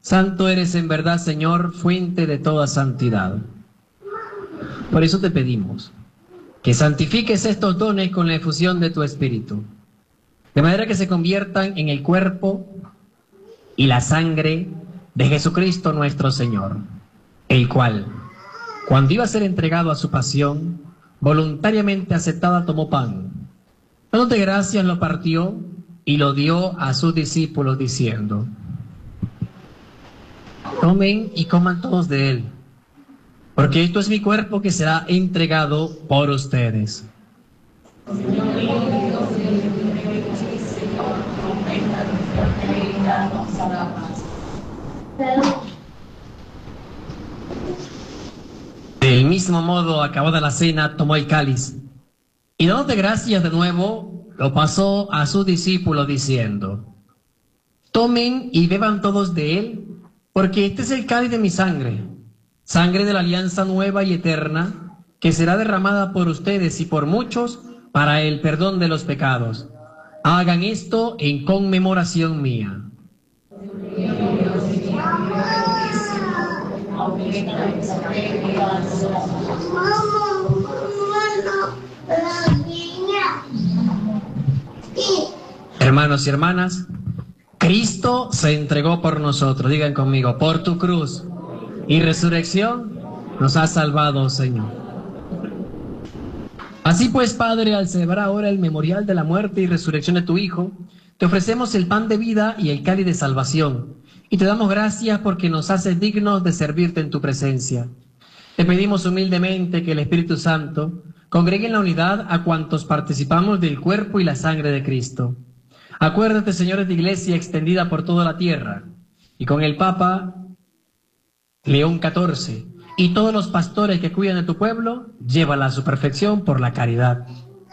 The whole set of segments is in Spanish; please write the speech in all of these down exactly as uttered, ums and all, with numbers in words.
Santo eres en verdad, Señor, fuente de toda santidad. Por eso te pedimos que santifiques estos dones con la efusión de tu Espíritu, de manera que se conviertan en el cuerpo y la sangre de Jesucristo nuestro Señor, el cual, cuando iba a ser entregado a su pasión, voluntariamente aceptada tomó pan. Dándote gracias lo partió y lo dio a sus discípulos diciendo: tomen y coman todos de él, porque esto es mi cuerpo que será entregado por ustedes. Del mismo modo, acabada la cena, tomó el cáliz y dándote gracias de nuevo, lo pasó a sus discípulos diciendo: tomen y beban todos de él, porque este es el cáliz de mi sangre, sangre de la alianza nueva y eterna, que será derramada por ustedes y por muchos para el perdón de los pecados. Hagan esto en conmemoración mía. Hermanos y hermanas, Cristo se entregó por nosotros. Digan conmigo: por tu cruz y resurrección nos has salvado, Señor. Así pues, Padre, al celebrar ahora el memorial de la muerte y resurrección de tu Hijo, te ofrecemos el pan de vida y el cáliz de salvación, y te damos gracias porque nos haces dignos de servirte en tu presencia. Te pedimos humildemente que el Espíritu Santo congregue en la unidad a cuantos participamos del cuerpo y la sangre de Cristo. Acuérdate, Señor, de tu iglesia extendida por toda la tierra, y con el Papa León catorce y todos los pastores que cuidan de tu pueblo, llévala a su perfección por la caridad.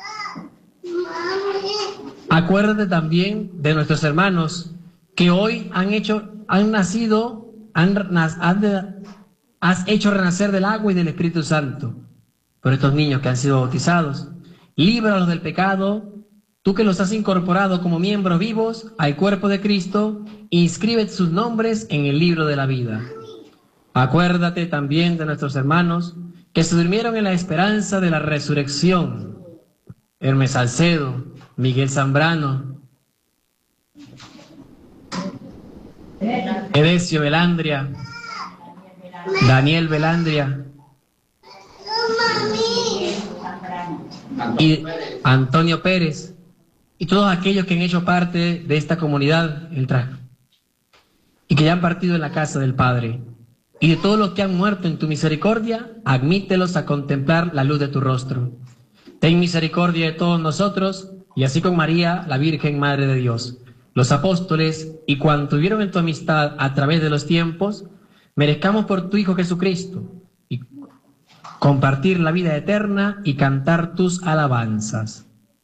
Acuérdate también de nuestros hermanos que hoy han hecho, han nacido, han, han, has hecho renacer del agua y del Espíritu Santo. Por estos niños que han sido bautizados, líbralos del pecado. Tú que los has incorporado como miembros vivos al cuerpo de Cristo, inscribe sus nombres en el libro de la vida. Acuérdate también de nuestros hermanos que se durmieron en la esperanza de la resurrección. Hermes Salcedo, Miguel Zambrano, Edesio Belandria, Daniel Belandria y Antonio Pérez, y todos aquellos que han hecho parte de esta comunidad el traje, y que ya han partido en la casa del Padre, y de todos los que han muerto en tu misericordia, admítelos a contemplar la luz de tu rostro. Ten misericordia de todos nosotros, y así con María, la Virgen Madre de Dios, los apóstoles y cuantos tuvieron en tu amistad a través de los tiempos, merezcamos por tu Hijo Jesucristo y compartir la vida eterna y cantar tus alabanzas.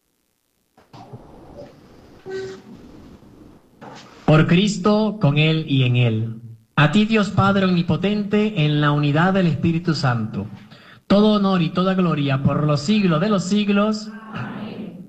Por Cristo, con Él y en Él. A ti, Dios Padre omnipotente, en la unidad del Espíritu Santo, todo honor y toda gloria por los siglos de los siglos. Amén.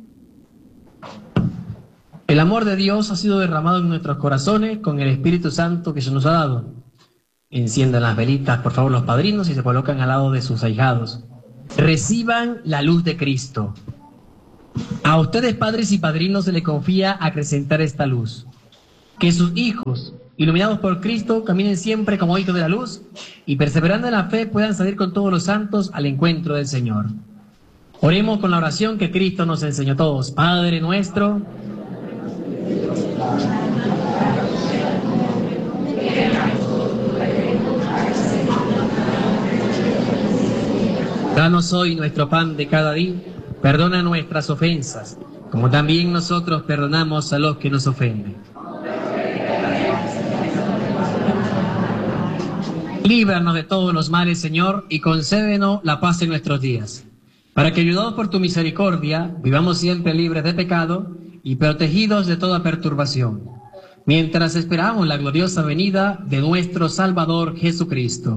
El amor de Dios ha sido derramado en nuestros corazones con el Espíritu Santo que se nos ha dado. Enciendan las velitas, por favor, los padrinos, y se colocan al lado de sus ahijados. Reciban la luz de Cristo. A ustedes, padres y padrinos, se les confía acrecentar esta luz. Que sus hijos, iluminados por Cristo, caminen siempre como hijos de la luz y perseverando en la fe puedan salir con todos los santos al encuentro del Señor. Oremos con la oración que Cristo nos enseñó a todos. Padre nuestro, danos hoy nuestro pan de cada día, perdona nuestras ofensas, como también nosotros perdonamos a los que nos ofenden. Líbranos de todos los males, Señor, y concédenos la paz en nuestros días, para que, ayudados por tu misericordia, vivamos siempre libres de pecado y protegidos de toda perturbación, mientras esperamos la gloriosa venida de nuestro Salvador Jesucristo.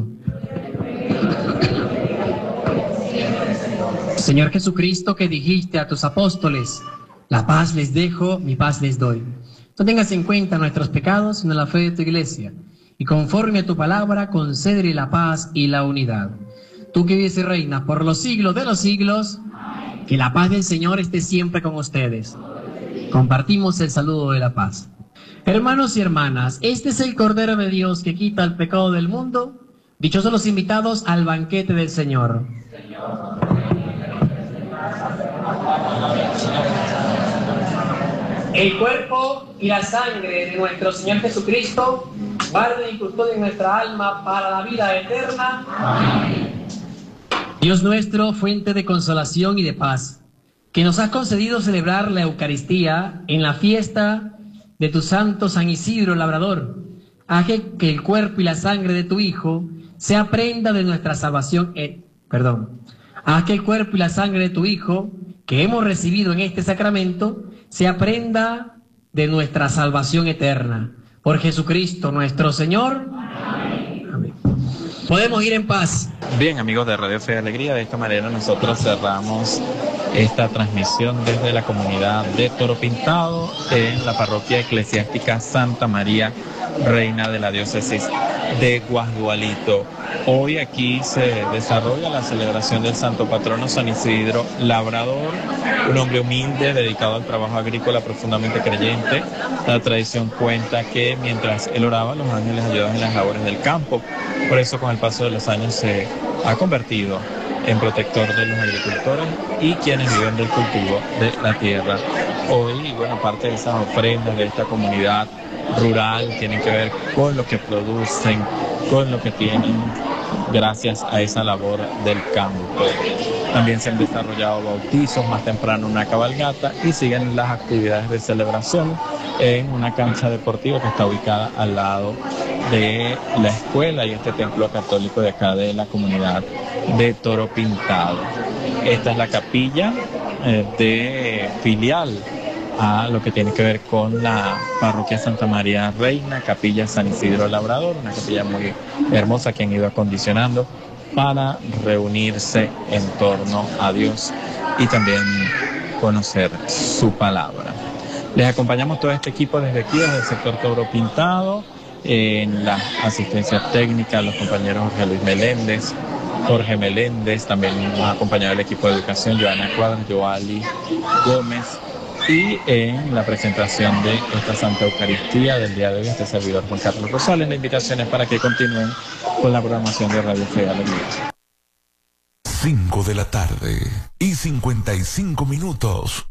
Señor Jesucristo, que dijiste a tus apóstoles: la paz les dejo, mi paz les doy. No tengas en cuenta nuestros pecados, sino la fe de tu iglesia, y conforme a tu palabra, concédele la paz y la unidad. Tú que vives y reinas por los siglos de los siglos, que la paz del Señor esté siempre con ustedes. Compartimos el saludo de la paz. Hermanos y hermanas, este es el Cordero de Dios que quita el pecado del mundo. Dichosos los invitados al banquete del Señor. El cuerpo y la sangre de nuestro Señor Jesucristo guarden y custodien nuestra alma para la vida eterna. Amén. Dios nuestro, fuente de consolación y de paz, que nos has concedido celebrar la Eucaristía en la fiesta de tu santo San Isidro Labrador, haz que el cuerpo y la sangre de tu Hijo sea prenda de nuestra salvación, eh, perdón, haz que el cuerpo y la sangre de tu Hijo, que hemos recibido en este sacramento, sea prenda de nuestra salvación eterna. Por Jesucristo nuestro Señor. Amén. Amén. Podemos ir en paz. Bien, amigos de Radio Fe y Alegría, de esta manera nosotros cerramos esta transmisión desde la comunidad de Toro Pintado en la parroquia eclesiástica Santa María, Reina de la Diócesis de Guasdualito. Hoy aquí se desarrolla la celebración del santo patrono San Isidro Labrador, un hombre humilde dedicado al trabajo agrícola, profundamente creyente. La tradición cuenta que mientras él oraba, los ángeles ayudaban en las labores del campo. Por eso, con el paso de los años, se ha convertido en protector de los agricultores y quienes viven del cultivo de la tierra. Hoy, bueno, parte de esas ofrendas de esta comunidad rural tienen que ver con lo que producen, con lo que tienen gracias a esa labor del campo. También se han desarrollado bautizos, más temprano una cabalgata, y siguen las actividades de celebración en una cancha deportiva que está ubicada al lado de la escuela y este templo católico de acá de la comunidad de Toro Pintado. Esta es la capilla eh, de filial a lo que tiene que ver con la parroquia Santa María Reina, capilla San Isidro Labrador, una capilla muy hermosa que han ido acondicionando para reunirse en torno a Dios y también conocer su palabra. Les acompañamos todo este equipo desde aquí, desde el sector Toro Pintado, en la asistencia técnica, los compañeros Jorge Luis Meléndez, Jorge Meléndez, también nos ha acompañado el equipo de educación, Joana Cuadras, Joali Gómez, y en la presentación de esta Santa Eucaristía del día de hoy, este servidor Juan Carlos Rosales. La invitación es para que continúen con la programación de Radio Fe y Alegría. cinco de la tarde y cincuenta y cinco minutos.